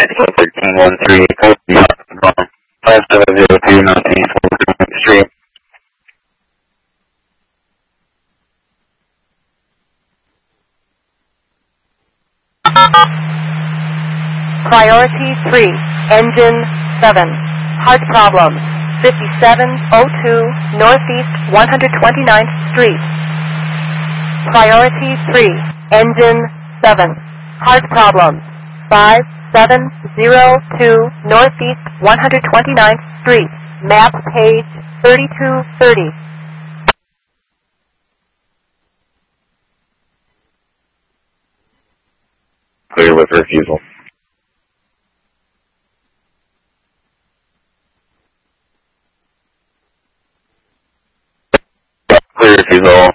1313, code 5702 Northeast Street. Priority 3, engine 7. Heart problems, 5702 Northeast 129th Street. Priority 3, engine 7. Heart problems, 5702 Northeast 129th Street. Map page 3230. Clear with refusal. Clear refusal.